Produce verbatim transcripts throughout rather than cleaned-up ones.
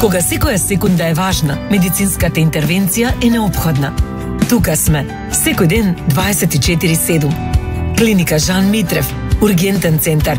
Кога секоја секунда е важна, медицинската интервенција е неопходна. Тука сме, секој ден дваесет и четири седум. Клиника Жан Митрев, ургентен центар.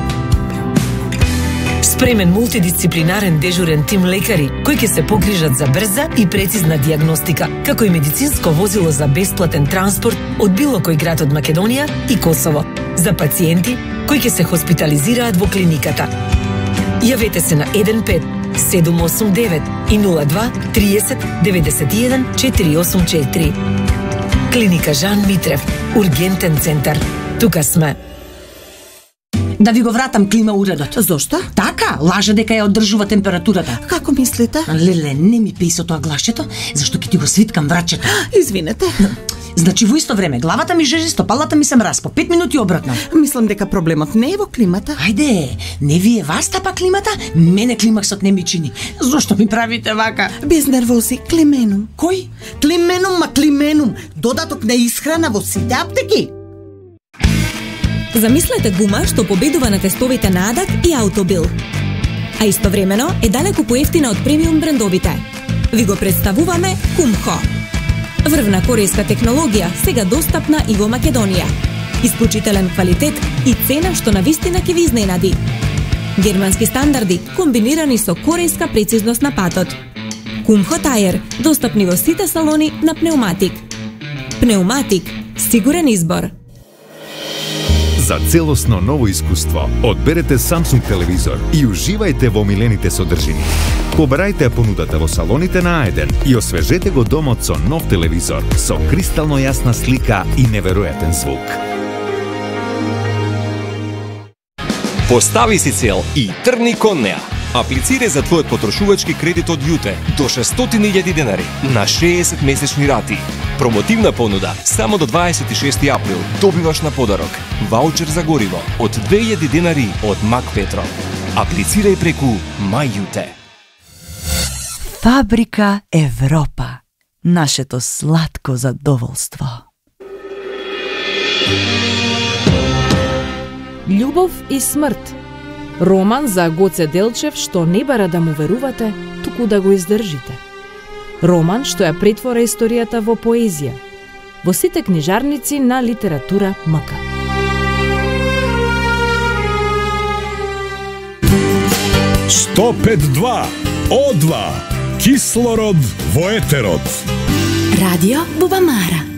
Спремен мултидисциплинарен дежурен тим лекари кои ќе се погрижат за брза и прецизна дијагностика, како и медицинско возило за бесплатен транспорт од било кој град од Македонија и Косово, за пациенти кои ќе се хоспитализираат во клиниката. Јавете се на еден пет седум осум девет и нула два триесет деветдесет и еден четири осум четири. Клиника Жан Митрев, ургентен центар. Тука сме. Да ви го вратам клима уредот. Зошто? Така, лаже дека ја одржува температурата. Како мислите? Леле, не ми пеј со тоа глашчето, зашто ќе ти го свиткам врачето. Извинете. Значи во исто време главата ми жежи, стопалата ми се мраз, по пет минути обратно. Мислам дека проблемот не е во климата. Ајде, не ви е вас тапа климата, мене климаксот не ми чини. Зошто ми правите вака? Без нервози, клименум. Кој? Клименум, ма клименум. Додаток на исхрана во сите аптеки. Замислете гума што победува на тестовите на Адак и Аутобил. А истовремено е далеку поевтина од премиум брендовите. Ви го представуваме Кумхо. Врвна корејска технологија, сега достапна и во Македонија. Исклучителен квалитет и цена што навистина ќе ви изненади. Германски стандарди комбинирани со корејска прецизност на патот. Кумхо Тајер, достапни во сите салони на пнеуматик. Пнеуматик, сигурен избор. За целосно ново искуство, одберете Samsung телевизор и уживајте во омилените содржини. Побарајте понудата во салоните на А еден и освежете го домот со нов телевизор, со кристално јасна слика и неверојатен звук. Постави си цел и тргни кон неа. Аплицирај за твојот потрошувачки кредит од јуте до шестстотини илјади денари на шеесет месечни рати. Промотивна понуда само до дваесет и шести април добиваш на подарок ваучер за гориво од две илјади денари од Мак Петро. Аплицирај преку Мајјуте. Фабрика Европа. Нашето сладко задоволство. Љубов и смрт. Роман за Гоце Делчев што не бара да му верувате, туку да го издржите. Роман што ја претвора историјата во поезија. Во сите книжарници на литература МК. сто пет и два О два. Кислород во етерот. Радио Бубамара.